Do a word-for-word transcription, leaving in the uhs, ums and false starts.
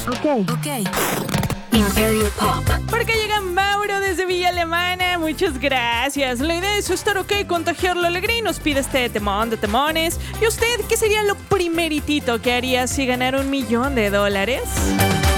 Ok. Ok. Imperio Pop. Porque llega Mauro desde Villa Alemana. Muchas gracias. La idea es estar ok, contagiar la alegría y nos pide este temón de temones. ¿Y usted qué sería lo primeritito que haría si ganara un millón de dólares?